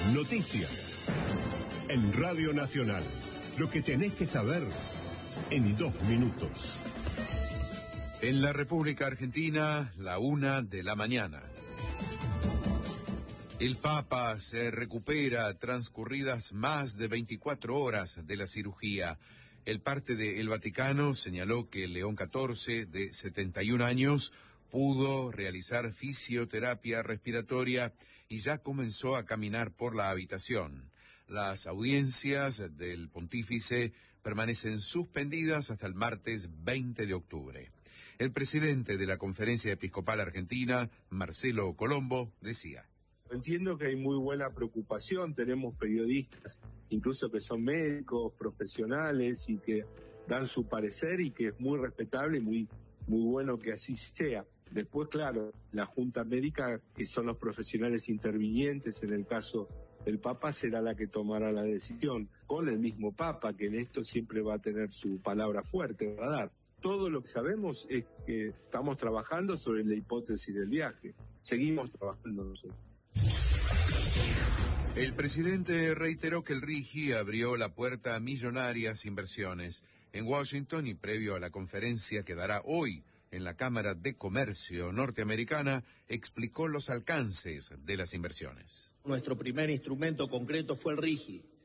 Noticias. En Radio Nacional. Lo que tenés que saber en 2 minutos. En la República Argentina, la 1 de la mañana. El Papa se recupera transcurridas más de 24 horas de la cirugía. El parte del Vaticano señaló que León XIV, de 71 años, pudo realizar fisioterapia respiratoria y ya comenzó a caminar por la habitación. Las audiencias del pontífice permanecen suspendidas hasta el martes 20 de octubre. El presidente de la Conferencia Episcopal Argentina, Marcelo Colombo, decía: Entiendo que hay muy buena preocupación, tenemos periodistas, incluso que son médicos, profesionales y que dan su parecer y que es muy respetable y muy bueno que así sea. Después, claro, la Junta Médica, que son los profesionales intervinientes en el caso del Papa, será la que tomará la decisión, con el mismo Papa, que en esto siempre va a tener su palabra fuerte, va a dar. Todo lo que sabemos es que estamos trabajando sobre la hipótesis del viaje. Seguimos trabajando nosotros. El presidente reiteró que el RIGI abrió la puerta a millonarias inversiones. En Washington, y previo a la conferencia que dará hoy en la Cámara de Comercio norteamericana, explicó los alcances de las inversiones. Nuestro primer instrumento concreto fue el RIGI,